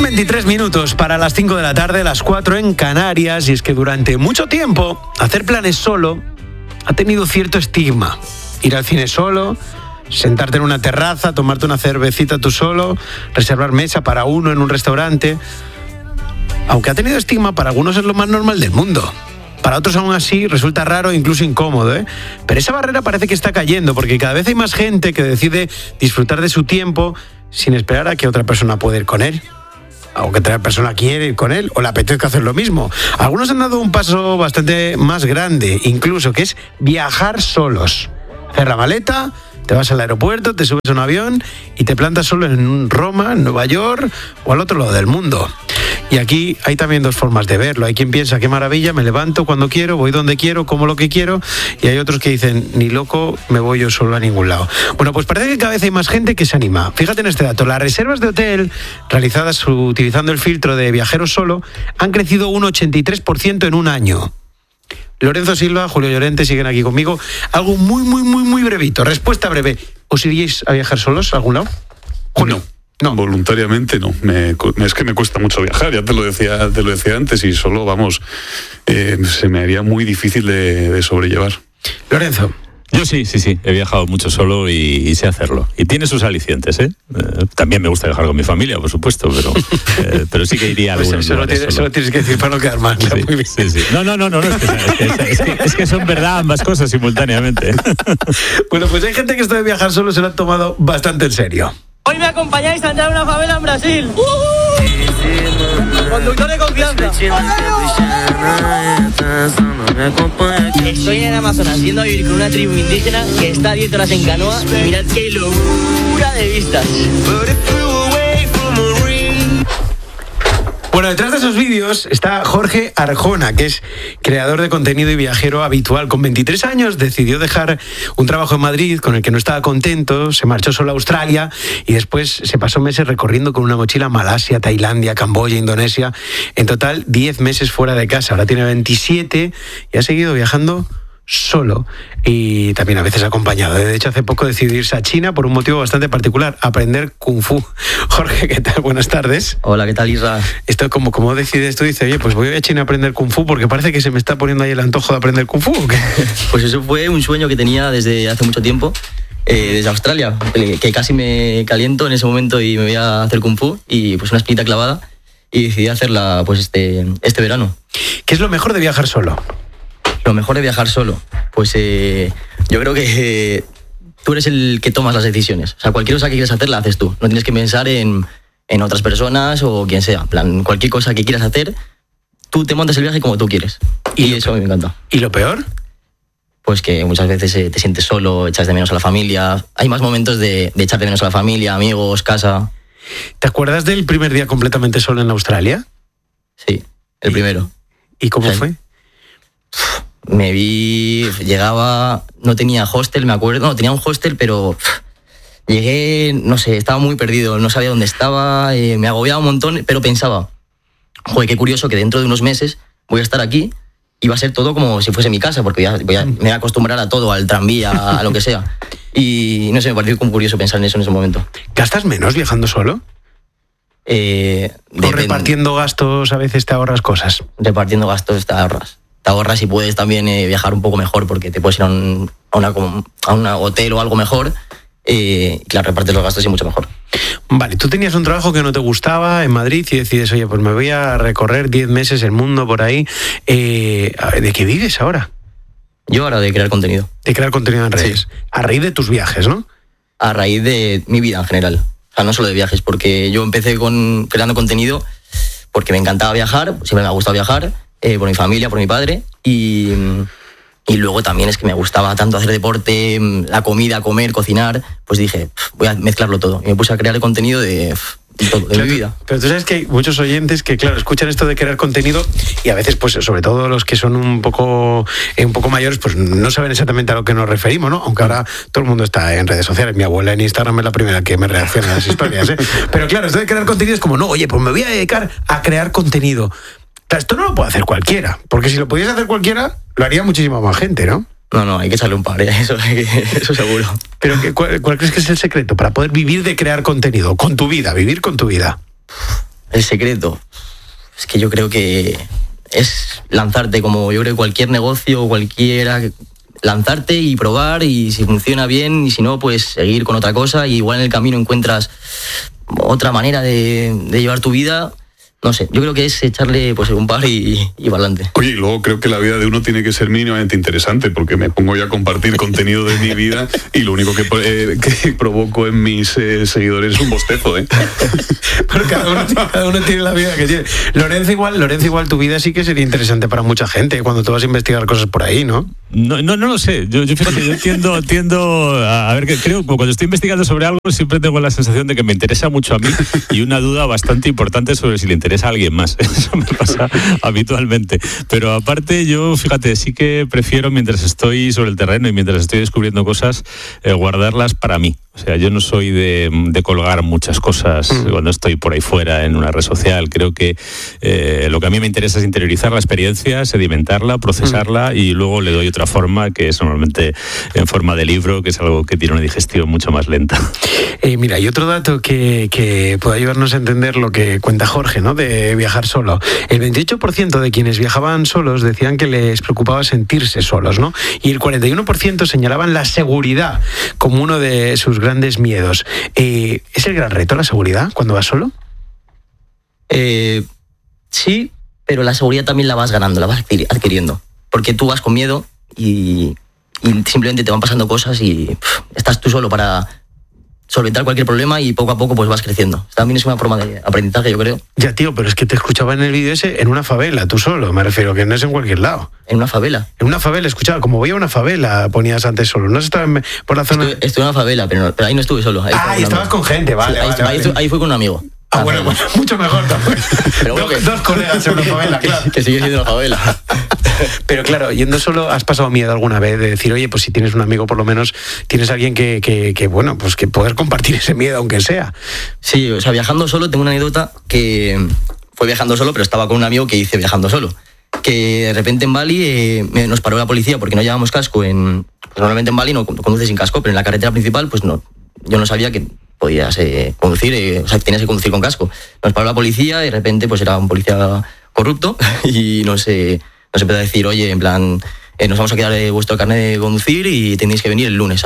Faltan 23 minutos para las 5 de la tarde, las 4 en Canarias, y es que durante mucho tiempo hacer planes solo ha tenido cierto estigma. Ir al cine solo, sentarte en una terraza, tomarte una cervecita tú solo, reservar mesa para uno en un restaurante. Aunque ha tenido estigma, para algunos es lo más normal del mundo. Para otros aún así resulta raro e incluso incómodo, ¿eh? Pero esa barrera parece que está cayendo, porque cada vez hay más gente que decide disfrutar de su tiempo sin esperar a que otra persona pueda ir con él. O que otra persona quiere ir con él, o le apetezca hacer lo mismo. Algunos han dado un paso bastante más grande, incluso, que es viajar solos. Hacer la maleta, te vas al aeropuerto, te subes a un avión y te plantas solo en Roma, en Nueva York o al otro lado del mundo. Y aquí hay también dos formas de verlo. Hay quien piensa, qué maravilla, me levanto cuando quiero, voy donde quiero, como lo que quiero. Y hay otros que dicen, ni loco, me voy yo solo a ningún lado. Bueno, pues parece que cada vez hay más gente que se anima. Fíjate en este dato, las reservas de hotel realizadas utilizando el filtro de viajero solo han crecido un 83% en un año. Lorenzo Silva, Julio Llorente siguen aquí conmigo. Algo muy brevito, respuesta breve. ¿Os iríais a viajar solos a algún lado? Julio. No, voluntariamente no. Es que me cuesta mucho viajar, ya te lo decía antes, y solo, se me haría muy difícil de sobrellevar. Lorenzo. Yo sí, he viajado mucho solo y sé hacerlo. Y tiene sus alicientes, ¿eh? También me gusta viajar con mi familia, por supuesto, pero sí que iría a algunos lugares solo. Eso lo tienes que decir para no quedar mal. Sí, muy bien. Sí. No, es que son verdad ambas cosas simultáneamente. Bueno, pues hay gente que esto de viajar solo se lo ha tomado bastante en serio. Hoy me acompañáis a entrar a una favela en Brasil. Conductor de confianza. Estoy en el Amazonas yendo a vivir con una tribu indígena que está a 10 horas en canoa. Y mirad qué locura de vistas. Bueno, detrás de esos vídeos está Jorge Arjona, que es creador de contenido y viajero habitual. Con 23 años decidió dejar un trabajo en Madrid con el que no estaba contento, se marchó solo a Australia y después se pasó meses recorriendo con una mochila Malasia, Tailandia, Camboya, Indonesia. En total, 10 meses fuera de casa. Ahora tiene 27 y ha seguido viajando solo y también a veces acompañado. De hecho, hace poco decidió irse a China por un motivo bastante particular, aprender Kung Fu. Jorge, ¿qué tal? Buenas tardes. Hola, ¿qué tal, Isra? Esto, ¿cómo decides tú? Dices, oye, pues voy a China a aprender Kung Fu porque parece que se me está poniendo ahí el antojo de aprender Kung Fu, ¿o qué? Pues eso fue un sueño que tenía desde hace mucho tiempo, desde Australia, que casi me caliento en ese momento y me voy a hacer Kung Fu, y pues una espinita clavada, y decidí hacerla pues este verano. ¿Qué es lo mejor de viajar solo? Lo mejor de viajar solo, pues yo creo que tú eres el que tomas las decisiones. O sea, cualquier cosa que quieras hacer la haces tú. No tienes que pensar en otras personas o quien sea. En plan, cualquier cosa que quieras hacer, tú te montas el viaje como tú quieres. Y eso a mí me encanta. ¿Y lo peor? Pues que muchas veces te sientes solo, echas de menos a la familia. Hay más momentos de echar de menos a la familia, amigos, casa. ¿Te acuerdas del primer día completamente solo en Australia? Sí, el primero. ¿Y cómo fue? Llegaba, no tenía hostel, me acuerdo, no, tenía un hostel, pero llegué, no sé, estaba muy perdido, no sabía dónde estaba, me agobiaba un montón, pero pensaba, joder, qué curioso que dentro de unos meses voy a estar aquí y va a ser todo como si fuese mi casa, porque me voy a acostumbrar a todo, al tranvía, a lo que sea. Y no sé, me pareció como curioso pensar en eso en ese momento. ¿Gastas menos viajando solo? ¿O repartiendo gastos a veces te ahorras cosas? Repartiendo gastos te ahorras y puedes también viajar un poco mejor, porque te puedes ir a un hotel o algo mejor, claro, repartes los gastos y mucho mejor. Vale, tú tenías un trabajo que no te gustaba en Madrid y decides, oye, pues me voy a recorrer 10 meses el mundo por ahí. ¿De qué vives ahora? Yo ahora de crear contenido. De crear contenido en redes. Sí. A raíz de tus viajes, ¿no? A raíz de mi vida en general. O sea, no solo de viajes, porque yo empecé creando contenido porque me encantaba viajar, siempre me ha gustado viajar, por mi familia, por mi padre, y luego también es que me gustaba tanto hacer deporte, la comida, comer, cocinar, pues dije, voy a mezclarlo todo. Y me puse a crear el contenido de todo, de mi vida. Pero tú sabes que hay muchos oyentes que, claro, escuchan esto de crear contenido y a veces, pues sobre todo los que son un poco mayores, pues no saben exactamente a lo que nos referimos, ¿no? Aunque ahora todo el mundo está en redes sociales. Mi abuela en Instagram es la primera que me reacciona a las historias, ¿eh? Pero claro, esto de crear contenido es como, no, oye, pues me voy a dedicar a crear contenido. Esto no lo puede hacer cualquiera, porque si lo pudiese hacer cualquiera, lo haría muchísima más gente, ¿no? No, hay que echarle un par, eso seguro. Pero ¿cuál crees que es el secreto para poder vivir de crear contenido con tu vida, vivir con tu vida? El secreto. Es que yo creo que es lanzarte, como yo creo que cualquier negocio, cualquiera, lanzarte y probar, y si funciona bien, y si no, pues seguir con otra cosa, y igual en el camino encuentras otra manera de llevar tu vida. No sé, yo creo que es echarle pues un par y para adelante. Oye, y luego creo que la vida de uno tiene que ser mínimamente interesante, porque me pongo ya a compartir contenido de mi vida y lo único que provoco en mis seguidores es un bostezo, ¿eh? Pero cada uno tiene la vida que tiene. Lorenzo, igual tu vida sí que sería interesante para mucha gente cuando tú vas a investigar cosas por ahí, ¿no? No lo sé. Yo fíjate, yo tiendo a ver, que creo que cuando estoy investigando sobre algo siempre tengo la sensación de que me interesa mucho a mí y una duda bastante importante sobre si le interesa a alguien más. Eso me pasa habitualmente. Pero aparte yo, fíjate, sí que prefiero, mientras estoy sobre el terreno y mientras estoy descubriendo cosas, guardarlas para mí. O sea, yo no soy de colgar muchas cosas cuando estoy por ahí fuera en una red social. Creo que lo que a mí me interesa es interiorizar la experiencia, sedimentarla, procesarla y luego le doy otra forma, que es normalmente en forma de libro, que es algo que tiene una digestión mucho más lenta. Mira, y otro dato que puede ayudarnos a entender lo que cuenta Jorge, ¿no?, de viajar solo. El 28% de quienes viajaban solos decían que les preocupaba sentirse solos, ¿no? Y el 41% señalaban la seguridad como uno de sus grandes miedos. ¿Es el gran reto la seguridad cuando vas solo? Sí, pero la seguridad también la vas ganando, la vas adquiriendo. Porque tú vas con miedo y simplemente te van pasando cosas y estás tú solo para solventar cualquier problema y poco a poco pues vas creciendo. También es una forma de aprendizaje, yo creo. Ya, tío, pero es que te escuchaba en el vídeo ese en una favela, tú solo, me refiero, que no es en cualquier lado. ¿En una favela? En una favela, escuchaba, como voy a una favela, ponías antes solo. ¿No has estado por la zona? Estuve en una favela, pero ahí no estuve solo. Ahí estabas con gente, vale, sí, ahí fui con un amigo. Bueno, mucho mejor también. Pero bueno, dos colegas en una favela, claro. Que sigue siendo una favela. Pero claro, yendo solo, ¿has pasado miedo alguna vez de decir, oye, pues si tienes un amigo, por lo menos tienes alguien que bueno, pues que poder compartir ese miedo, aunque sea? Sí, o sea, viajando solo, tengo una anécdota que fue viajando solo, pero estaba con un amigo que hice viajando solo. Que de repente en Bali nos paró la policía porque no llevábamos casco. Pues normalmente en Bali no conduces sin casco, pero en la carretera principal, pues no, yo no sabía que podías conducir, o sea, que tenías que conducir con casco. Nos paró la policía y de repente pues era un policía corrupto y nos empezó a decir, oye, en plan, nos vamos a quedar vuestro carnet de conducir y tenéis que venir el lunes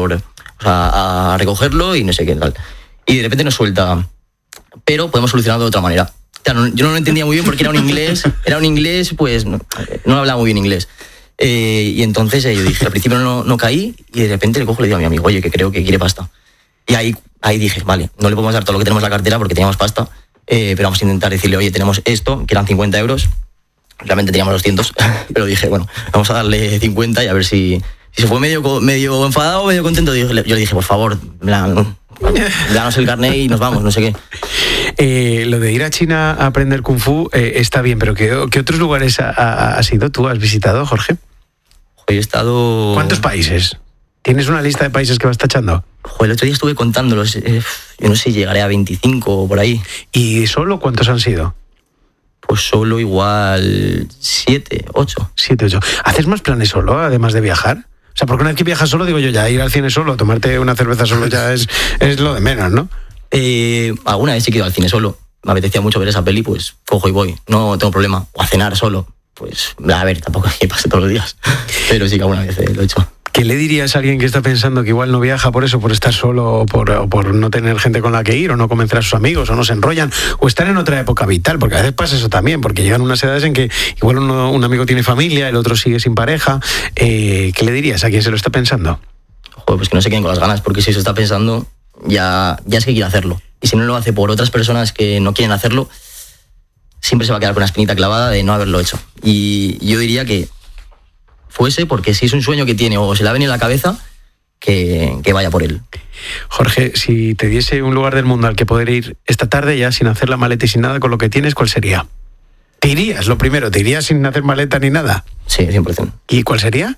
a recogerlo y no sé qué tal. Y de repente nos suelta, pero podemos solucionarlo de otra manera. Claro, yo no lo entendía muy bien porque era un inglés, pues no hablaba muy bien inglés. Y entonces yo dije, al principio no caí y de repente le cojo y le digo a mi amigo, oye, que creo que quiere pasta. Y ahí dije, vale, no le podemos dar todo lo que tenemos en la cartera porque teníamos pasta, pero vamos a intentar decirle, oye, tenemos esto, que eran 50 euros, realmente teníamos 200, pero dije, bueno, vamos a darle 50 y a ver si se fue medio enfadado, medio contento. Yo le dije, por favor, danos el carnet y nos vamos, no sé qué. Lo de ir a China a aprender Kung Fu está bien, pero ¿qué otros lugares has ido tú? ¿Has visitado, Jorge? He estado... ¿Cuántos países? ¿Tienes una lista de países que vas tachando? El otro día estuve contándolos. Yo no sé si llegaré a 25 o por ahí. ¿Y solo cuántos han sido? Pues solo igual 7, 8. 7, 8. ¿Haces más planes solo, además de viajar? O sea, porque una vez que viajas solo, digo yo, ya ir al cine solo, tomarte una cerveza solo ya es lo de menos, ¿no? Alguna vez sí que he ido al cine solo. Me apetecía mucho ver esa peli, pues cojo y voy. No tengo problema. O a cenar solo. Pues, a ver, tampoco es que pase todos los días. Pero sí que alguna vez lo he hecho. ¿Qué le dirías a alguien que está pensando que igual no viaja por eso, por estar solo, o por no tener gente con la que ir, o no convencer a sus amigos, o no se enrollan, o estar en otra época vital? Porque a veces pasa eso también, porque llegan unas edades en que igual un amigo tiene familia, el otro sigue sin pareja. ¿Qué le dirías a quien se lo está pensando? Joder, pues que no se queden con las ganas, porque si se está pensando, ya es que quiere hacerlo. Y si no lo hace por otras personas que no quieren hacerlo, siempre se va a quedar con la espinita clavada de no haberlo hecho. Y yo diría que fuese, porque si es un sueño que tiene o se le ha venido a la cabeza, que vaya por él. Jorge, si te diese un lugar del mundo al que poder ir esta tarde ya sin hacer la maleta y sin nada con lo que tienes, ¿cuál sería? ¿Te irías, lo primero? ¿Te irías sin hacer maleta ni nada? Sí, 100%. ¿Y cuál sería?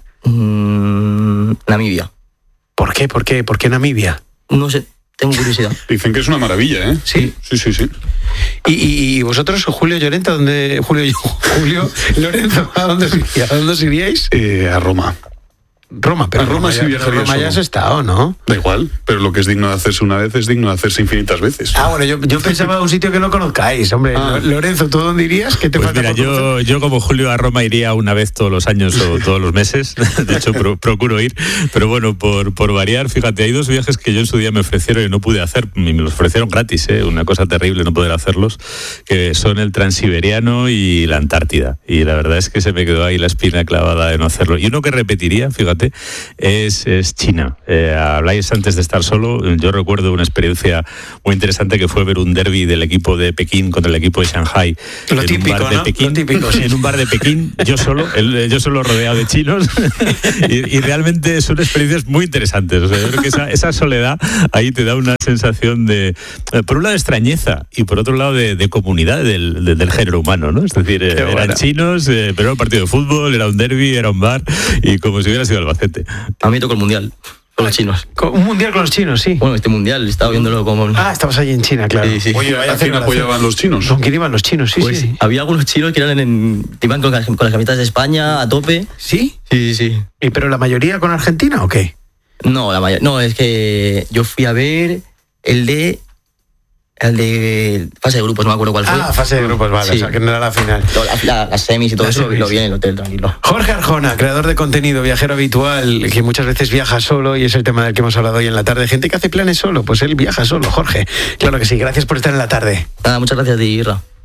Namibia. ¿Por qué? ¿Por qué Namibia? No sé, tengo curiosidad. Dicen que es una maravilla, ¿eh? Sí. Sí. ¿Y vosotros, Julio Llorente, Julio Lorenzo, ¿a dónde os iríais? A Roma. Roma, pero A Roma sí viajaría Roma ya solo. has estado, ¿no? Da igual, pero lo que es digno de hacerse una vez es digno de hacerse infinitas veces. Ah, bueno, yo pensaba un sitio que no conozcáis, hombre. Ah. Lorenzo, ¿tú dónde irías? ¿Qué te Pues falta mira, por conocer? yo como Julio a Roma iría una vez todos los años o todos los meses. De hecho, procuro ir. Pero bueno, por variar, fíjate, hay 2 viajes que yo en su día me ofrecieron y no pude hacer. Y me los ofrecieron gratis, una cosa terrible no poder hacerlos, que son el Transiberiano y la Antártida. Y la verdad es que se me quedó ahí la espina clavada de no hacerlo. Y uno que repetiría, fíjate, es China. Habláis antes de estar solo. Yo recuerdo una experiencia muy interesante que fue ver un derbi del equipo de Pekín contra el equipo de Shanghai. Lo en típico, un bar de ¿no? Pekín, Lo típico, sí. en un bar de Pekín, yo solo rodeado de chinos. y realmente son experiencias muy interesantes. O sea, yo creo que esa soledad ahí te da una sensación de, por un lado, extrañeza y por otro lado de comunidad del género humano, ¿no? Es decir, eran chinos, pero era un partido de fútbol, era un derbi, era un bar y como si hubiera sido Albacete. A mí me tocó el mundial con los chinos. Un mundial con los chinos, sí. Bueno, este mundial, estaba viéndolo como... Ah, estabas allí en China, claro. Sí, sí. Oye, ¿a quién apoyaban los chinos? ¿Con quién iban los chinos? Sí, Pues sí. había algunos chinos que iban con las camisetas de España a tope. ¿Sí? Sí, sí. ¿Y pero la mayoría con Argentina o qué? No, no, es que yo fui a ver el de fase de grupos, no me acuerdo cuál fue. Ah, fase de grupos, vale, Sí. o sea, que no era la final. Las semis y todo Las eso, semis. lo vi en el hotel, tranquilo. Jorge Arjona, creador de contenido, viajero habitual, que muchas veces viaja solo y es el tema del que hemos hablado hoy en la tarde. Gente que hace planes solo, pues él viaja solo, Jorge. Claro que sí, gracias por estar en la tarde. Nada, muchas gracias a ti, Irra.